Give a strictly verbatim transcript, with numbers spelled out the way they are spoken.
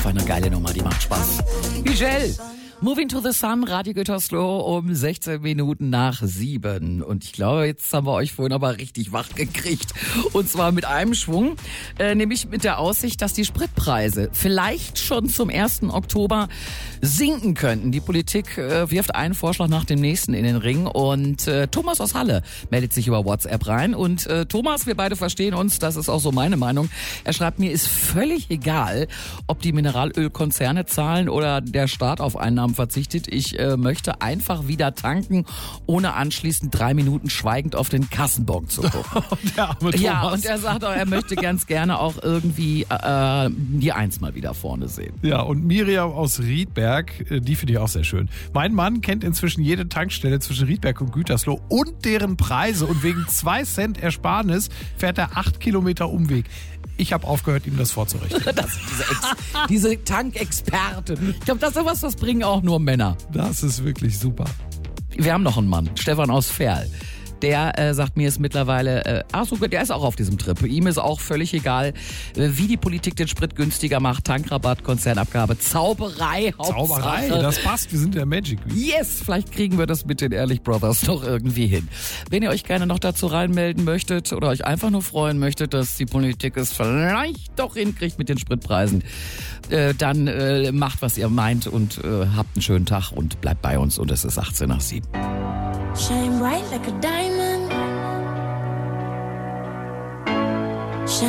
einfach eine geile Nummer, die macht Spaß. Michelle, Moving to the Sun, Radio Gütersloh um sechzehn Minuten nach sieben. Und ich glaube, jetzt haben wir euch vorhin aber richtig wach gekriegt. Und zwar mit einem Schwung, äh, nämlich mit der Aussicht, dass die Spritpreise vielleicht schon zum ersten Oktober sinken könnten. Die Politik äh, wirft einen Vorschlag nach dem nächsten in den Ring. Und äh, Thomas aus Halle meldet sich über WhatsApp rein. Und äh, Thomas, wir beide verstehen uns, das ist auch so meine Meinung. Er schreibt, mir ist völlig egal, ob die Mineralölkonzerne zahlen oder der Staat auf Einnahmen verzichtet. Ich äh, möchte einfach wieder tanken, ohne anschließend drei Minuten schweigend auf den Kassenbon zu gucken. Der arme Thomas. Ja, und er sagt auch, er möchte ganz gerne auch irgendwie äh, die Eins mal wieder vorne sehen. Ja, und Miriam aus Riedberg, äh, die finde ich auch sehr schön. Mein Mann kennt inzwischen jede Tankstelle zwischen Riedberg und Gütersloh und deren Preise und wegen zwei Cent Ersparnis fährt er acht Kilometer Umweg. Ich habe aufgehört, ihm das vorzurechnen. Das, diese, Ex, diese Tankexperten. Ich glaube, das ist sowas, das bringen auch nur Männer. Das ist wirklich super. Wir haben noch einen Mann, Stefan aus Verl. Der äh, sagt mir ist mittlerweile, äh, ach so, der ist auch auf diesem Trip. Ihm ist auch völlig egal, äh, wie die Politik den Sprit günstiger macht. Tankrabatt, Konzernabgabe, Zauberei, Hauptsache. Zauberei, das passt. Wir sind der Magic Week. Yes, vielleicht kriegen wir das mit den Ehrlich Brothers doch irgendwie hin. Wenn ihr euch gerne noch dazu reinmelden möchtet oder euch einfach nur freuen möchtet, dass die Politik es vielleicht doch hinkriegt mit den Spritpreisen, äh, dann äh, macht, was ihr meint und äh, habt einen schönen Tag und bleibt bei uns. Und es ist achtzehn nach sieben. Shine bright like a diamond.